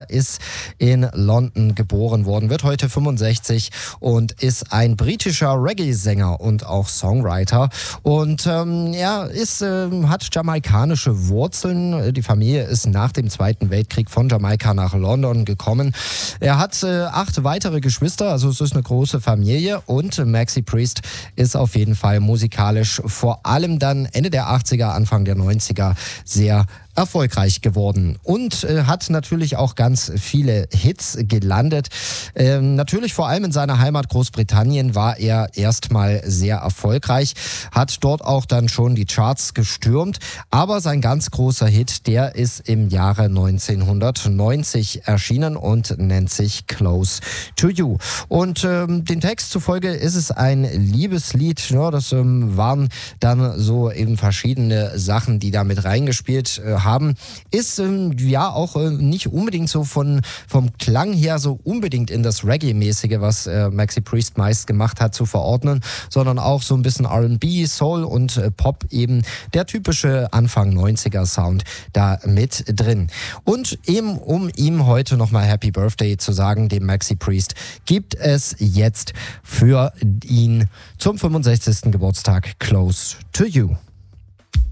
Er ist in London geboren worden, wird heute 65 und ist ein britischer Reggae-Sänger und auch Songwriter. Und er hat jamaikanische Wurzeln. Die Familie ist nach dem Zweiten Weltkrieg von Jamaika nach London gekommen. Er hat 8 weitere Geschwister, also es ist eine große Familie. Und Maxi Priest ist auf jeden Fall musikalisch vor allem dann Ende der 80er, Anfang der 90er sehr erfolgreich geworden und hat natürlich auch ganz viele Hits gelandet. Natürlich vor allem in seiner Heimat Großbritannien war er erstmal sehr erfolgreich, hat dort auch dann schon die Charts gestürmt, aber sein ganz großer Hit, der ist im Jahre 1990 erschienen und nennt sich Close to You. Und den Text zufolge ist es ein Liebeslied, ja, das waren dann so eben verschiedene Sachen, die da mit reingespielt haben. Ist auch nicht unbedingt so vom Klang her so unbedingt in das Reggae-mäßige, was Maxi Priest meist gemacht hat, zu verordnen, sondern auch so ein bisschen R&B, Soul und Pop, eben der typische Anfang 90er Sound da mit drin. Und eben um ihm heute nochmal Happy Birthday zu sagen, dem Maxi Priest, gibt es jetzt für ihn zum 65. Geburtstag Close to You.